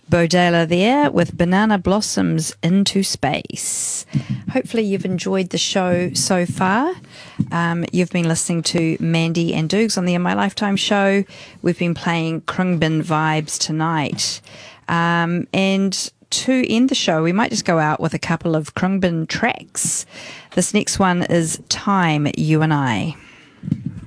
Bodela there with Banana Blossoms Into Space. Hopefully you've enjoyed the show so far. You've been listening to Mandy and Dukes on the In My Lifetime show. We've been playing Krungbin vibes tonight. And to end the show, we might just go out with a couple of Krungbin tracks. This next one is Time, You and I.